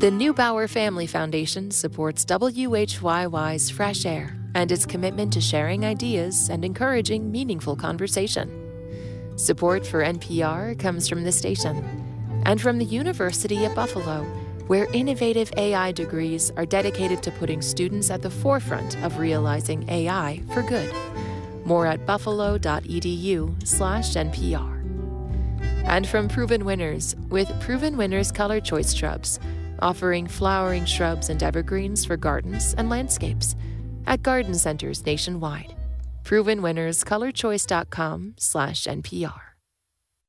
The Neubauer Family Foundation supports WHYY's Fresh Air and its commitment to sharing ideas and encouraging meaningful conversation. Support for NPR comes from the station and from the University at Buffalo, where innovative AI degrees are dedicated to putting students at the forefront of realizing AI for good. More at buffalo.edu/NPR. And from Proven Winners, with Proven Winners Color Choice Shrubs, offering flowering shrubs and evergreens for gardens and landscapes at garden centers nationwide. ProvenWinnersColorChoice.com/NPR.